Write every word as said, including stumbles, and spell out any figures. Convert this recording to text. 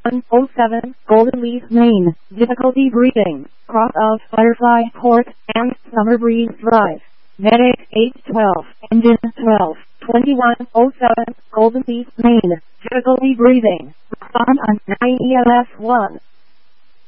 twenty-one oh seven, Golden Leaf, Maine. Difficulty breathing. Cross of Firefly Court and Summer Breeze Drive. Medic eight twelve, engine twelve, twenty-one oh seven, Golden Leaf, Maine. Difficulty breathing. Respond on nine E L S one.